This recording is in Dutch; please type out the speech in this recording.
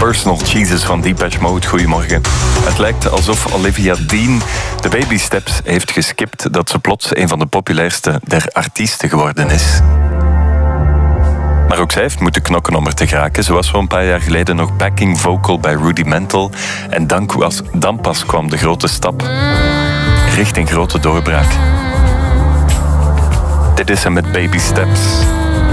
Personal Jesus van Depeche Mode. Goedemorgen. Het lijkt alsof Olivia Dean de Baby Steps heeft geskipt, dat ze plots een van de populairste der artiesten geworden is. Maar ook zij heeft moeten knokken om er te geraken. Ze was voor een paar jaar geleden nog backing vocal bij Rudimental. En dan pas kwam de grote stap richting grote doorbraak. Dit is hem met Baby Steps.